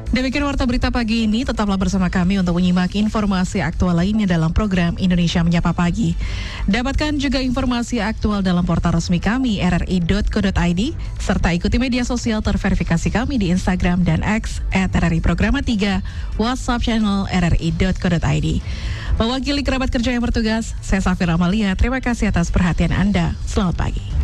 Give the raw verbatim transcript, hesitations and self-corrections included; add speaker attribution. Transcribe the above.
Speaker 1: Demikian warta berita pagi ini, tetaplah bersama kami untuk menyimak informasi aktual lainnya dalam program Indonesia Menyapa Pagi. Dapatkan juga informasi aktual dalam portal resmi kami r r i dot co dot i d serta ikuti media sosial terverifikasi kami di Instagram dan X at r r i programa tiga, WhatsApp channel r r i dot co dot i d. Mewakili kerabat kerja yang bertugas, saya Safira Amalia, terima kasih atas perhatian Anda. Selamat pagi.